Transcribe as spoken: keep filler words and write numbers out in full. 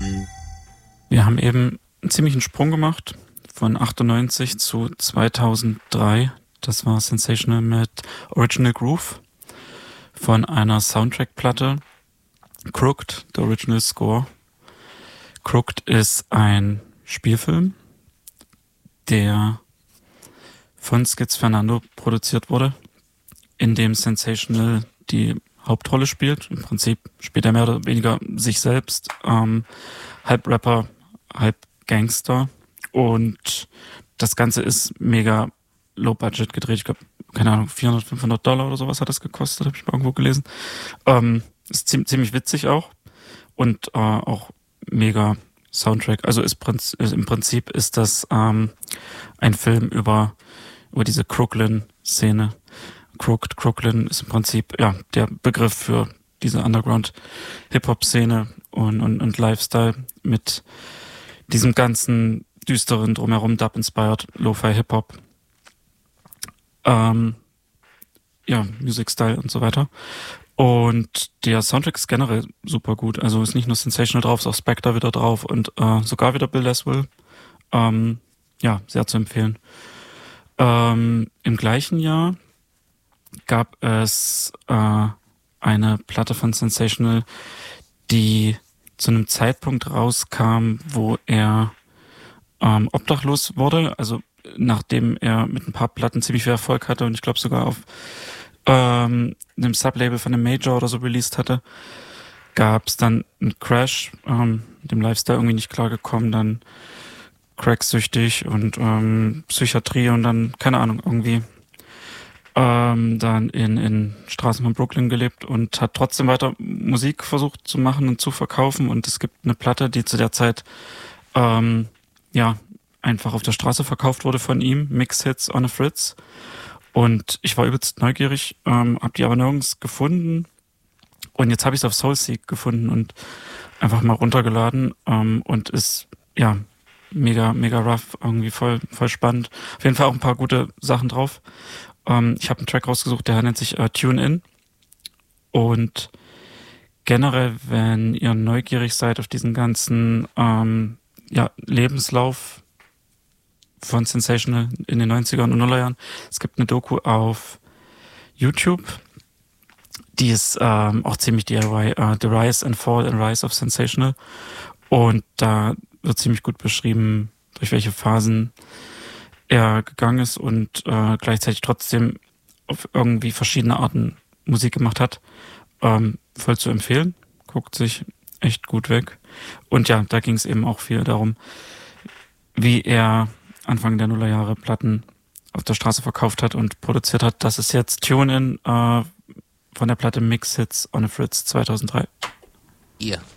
Wir haben eben einen ziemlichen Sprung gemacht von achtundneunzig zu zweitausenddrei. Das war Sensational mit Original Groove von einer Soundtrack-Platte. Crooked, der Original Score. Crooked ist ein Spielfilm, der von Skiz Fernando produziert wurde, in dem Sensational die Hauptrolle spielt. Im Prinzip spielt er mehr oder weniger sich selbst, ähm, halb Rapper, halb Gangster. Und das Ganze ist mega low budget gedreht. Ich glaube, keine Ahnung, vierhundert, fünfhundert Dollar oder sowas hat das gekostet, habe ich mal irgendwo gelesen. Ähm, ist ziemlich, ziemlich witzig auch. Und äh, auch mega Soundtrack. Also ist, Prinz, ist im Prinzip ist das ähm, ein Film über, über diese Crooklyn-Szene. Crooked, Crooklyn ist im Prinzip ja der Begriff für diese Underground-Hip-Hop-Szene und, und, und Lifestyle mit diesem ganzen düsteren drumherum, Dub-inspired Lo-Fi-Hip-Hop. Ähm, ja, Music-Style und so weiter. Und der Soundtrack ist generell super gut. Also ist nicht nur Sensational drauf, ist auch Spectre wieder drauf und äh, sogar wieder Bill Laswell. Ähm, ja, sehr zu empfehlen. Ähm, im gleichen Jahr gab es äh, eine Platte von Sensational, die zu einem Zeitpunkt rauskam, wo er ähm, obdachlos wurde. Also nachdem er mit ein paar Platten ziemlich viel Erfolg hatte und ich glaube sogar auf ähm, einem Sublabel von einem Major oder so released hatte, gab es dann einen Crash, ähm, mit dem Lifestyle irgendwie nicht klargekommen, dann cracksüchtig und ähm, Psychiatrie und dann, keine Ahnung, irgendwie ähm, dann in, in Straßen von Brooklyn gelebt und hat trotzdem weiter Musik versucht zu machen und zu verkaufen. Und es gibt eine Platte, die zu der Zeit ähm, ja einfach auf der Straße verkauft wurde von ihm, Mix-Hits on a Fritz. Und ich war übelst neugierig, ähm, habe die aber nirgends gefunden. Und jetzt habe ich es auf Soulseek gefunden und einfach mal runtergeladen ähm, und ist ja mega, mega rough, irgendwie voll, voll spannend. Auf jeden Fall auch ein paar gute Sachen drauf. Ähm, ich habe einen Track rausgesucht, der nennt sich äh, Tune In. Und generell, wenn ihr neugierig seid auf diesen ganzen ähm, ja, Lebenslauf von Sensational in den neunzigern und Nullerjahren, es gibt eine Doku auf YouTube, die ist ähm, auch ziemlich D I Y, uh, The Rise and Fall and Rise of Sensational. Und da wird ziemlich gut beschrieben, durch welche Phasen er gegangen ist und äh, gleichzeitig trotzdem auf irgendwie verschiedene Arten Musik gemacht hat. Ähm, voll zu empfehlen. Guckt sich echt gut weg. Und ja, da ging es eben auch viel darum, wie er Anfang der Nullerjahre Platten auf der Straße verkauft hat und produziert hat. Das ist jetzt Tune In äh, von der Platte Mix Hits on a Fritz zweitausenddrei. Ihr. Yeah.